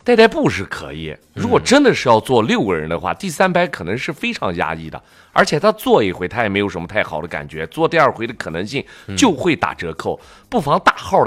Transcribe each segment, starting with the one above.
代步是可以，如果真的是要坐6个人的话，第3排可能是非常压抑的，而且他坐一回他也没有什么太好的感觉，坐第2回的可能性就会打折扣。不妨大号的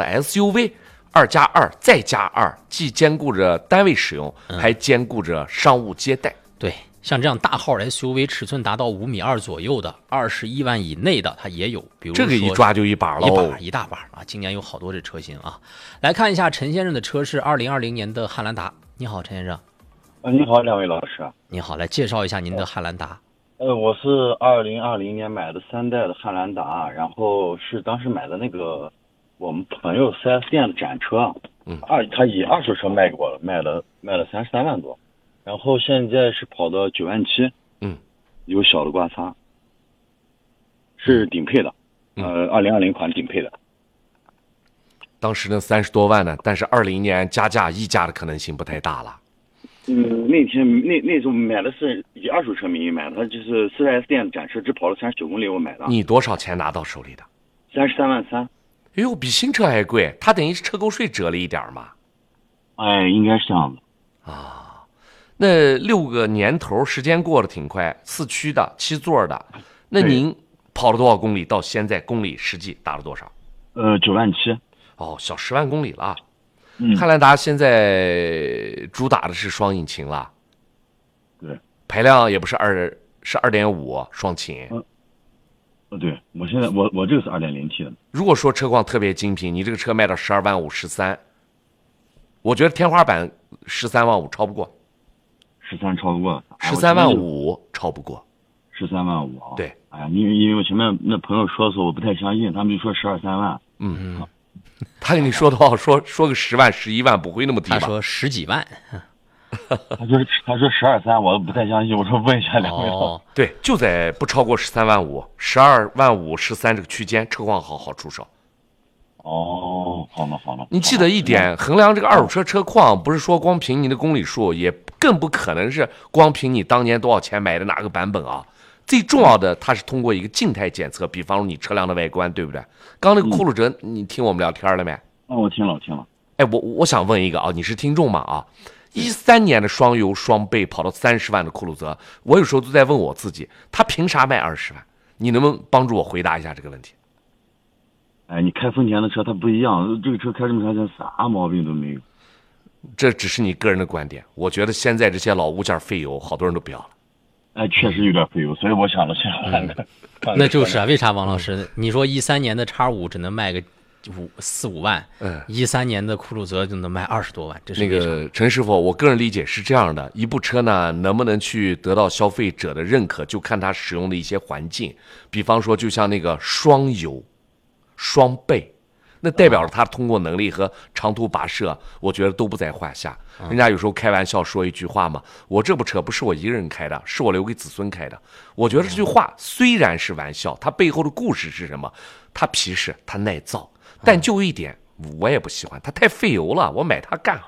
SUV2+2再加2，既兼顾着单位使用，还兼顾着商务接待。 对，像这样大号的 SUV 尺寸达到5.2米左右的，21万以内的它也有，比如说这个一抓就一把喽， 一大把啊！今年有好多这车型啊。来看一下陈先生的车是2020年的汉兰达。你好，陈先生。 你好，两位老师。 你好，来介绍一下您的汉兰达。 我是2020年买的3代的汉兰达，然后是当时买的那个我们朋友 4S 店的展车，他以二手车卖给我了，卖了33万多，然后现在是跑到9万7，有小的刮擦，是顶配的，2020款顶配的。 当时那30多万呢，但是20年加价溢价的可能性不太大了。 那时候买的是以二手车名义买的，他就是 4S 店的展车，只跑了39公里，我买的。 你多少钱拿到手里的 ？33万3。 哎呦，比新车还贵，它等于是车购税折了一点嘛。 哎，应该是这样的。 啊，那6个年头时间过得挺快，4驱的7座的，那您跑了多少公里？到现在公里实际打了多少 ？9万7。 哦，小10万公里了。汉兰达现在主打的是双引擎了， 对， 排量也不是是2.5双擎。 对，我现在我这个是2.0T 的。 如果说车况特别精品，你这个车卖到12万5、13，我觉得天花板13万5超不过 ，13超不过 ，13万5超不过 ，13万5啊。 对， 哎呀，因为我前面那朋友说的时候我不太相信，他们就说12、13万。 他跟你说多少？说个10万、11万不会那么低吧？ 他说10几万。 他说12、3，我不太相信。我说问一下两位。 对，就在不超过13万5、12万5、13这个区间，车况好出手。 哦，好了。 你记得一点，衡量这个二手车车况，不是说光凭你的公里数，也更不可能是光凭你当年多少钱买的哪个版本啊。最重要的，它是通过一个静态检测，比方说你车辆的外观，对不对？刚那个酷路泽，你听我们聊天了没？ 我听了。 哎，我想问一个啊，你是听众吗？啊，13年的双油双倍跑到30万的酷路泽，我有时候都在问我自己，他凭啥卖20万？你能不能帮助我回答一下这个问题？ 哎，你开丰田的车它不一样，这个车开这么长时间啥毛病都没有。 这只是你个人的观点，我觉得现在这些老物件费油，好多人都不要了。 哎，确实有点费油，所以我想了换个。 那就是啊，为啥王老师？你说13年的X5只能卖个4、5万，13年的酷路泽就能卖20多万，这是那个陈师傅，我个人理解是这样的：一部车呢，能不能去得到消费者的认可，就看它使用的一些环境。比方说，就像那个双油、双倍，那代表着它通过能力和长途跋涉，我觉得都不在话下。人家有时候开玩笑说一句话嘛，我这部车不是我一个人开的，是我留给子孙开的。我觉得这句话虽然是玩笑，它背后的故事是什么？它皮实，它耐造，但就一点我也不喜欢，它太费油了，我买它干啥？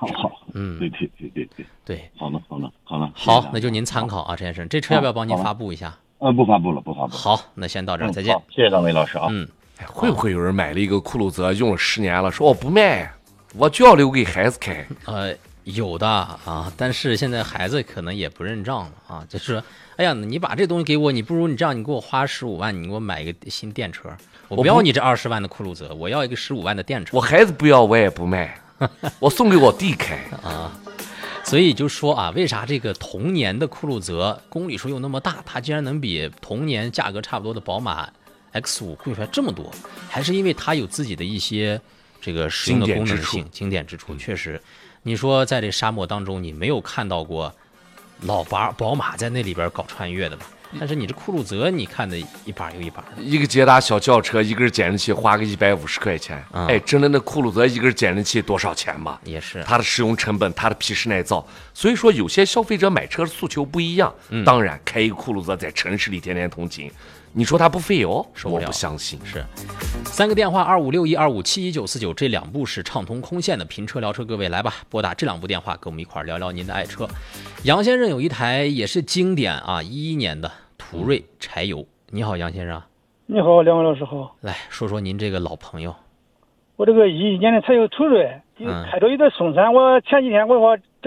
对，好了。 好，那就您参考啊，陈先生，这车要不要帮您发布一下？ 不发布了。 好，那先到这儿，再见。 谢谢两位老师啊。 会不会有人买了一个酷路泽，用了10年了，说我不卖，我就要留给孩子开？ 有的啊，但是现在孩子可能也不认账了啊，就是说，哎呀，你把这东西给我，你不如你这样，你给我花15万，你给我买一个新电车，我不要你这20万的酷路泽，我要一个15万的电车。 我孩子不要，我也不卖，我送给我弟开啊。所以就说啊，为啥这个同年的酷路泽公里数又那么大，它竟然能比同年价格差不多的宝马X5贵出来这么多，还是因为它有自己的一些这个使用的功能性、经典之处。确实，你说在这沙漠当中，你没有看到过老宝马在那里边搞穿越的吧？但是你这酷路泽，你看的一把又一把的。 一个捷达小轿车，一根减震器花个150块钱，哎，真的那酷路泽一根减震器多少钱嘛？ 也是， 它的使用成本，它的皮实耐造。所以说，有些消费者买车的诉求不一样。当然，开一个酷路泽在城市里天天通勤。你说它不费油，我不相信。 是，3个电话256125719949，这2部是畅通空线的评车聊车，各位来吧，拨打这2部电话，跟我们一块聊聊您的爱车。杨先生有一台也是经典啊，11年的途锐柴油。你好，杨先生。 你好，两位老师好。 来说说您这个老朋友。 我这个11年的柴油途锐，开着有点松散。我前几天我说